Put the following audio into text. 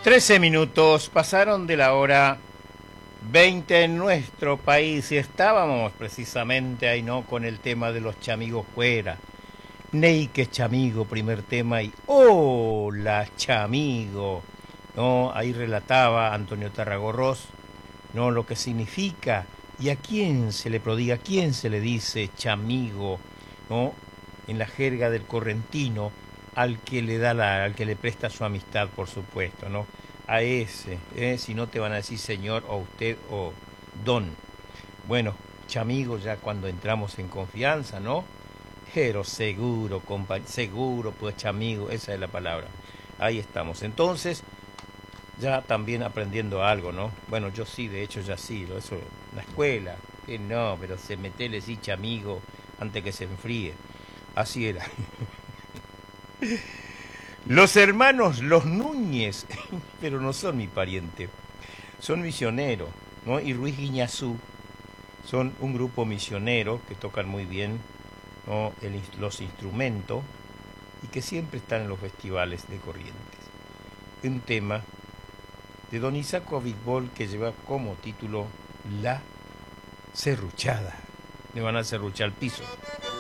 13 minutos pasaron de la hora 20 en nuestro país y estábamos precisamente ahí, ¿no? Con el tema de los chamigos fuera. Ney que chamigo, primer tema, y hola chamigo, ¿no? Ahí relataba Antonio Tarragorros, ¿no? Lo que significa y a quién se le prodiga, a quién se le dice chamigo, ¿no? En la jerga del correntino, al que le da al que le presta su amistad, por supuesto, ¿no? A ese, si no te van a decir señor o usted o don. Bueno, chamigo ya cuando entramos en confianza, ¿no? Pero seguro, seguro, pues chamigo, esa es la palabra. Ahí estamos. Entonces, ya también aprendiendo algo, ¿no? Bueno, yo sí, de hecho ya sí, eso, la escuela, que no, pero se metele sí chamigo antes que se enfríe. Así era. Los hermanos, los Núñez, pero no son mi pariente, son misioneros, ¿no? Y Ruiz Guiñazú son un grupo misionero que tocan muy bien, ¿no? Los instrumentos y que siempre están en los festivales de Corrientes. Un tema de don Isaco Abitbol que lleva como título La Serruchada. Le van a serruchar el piso.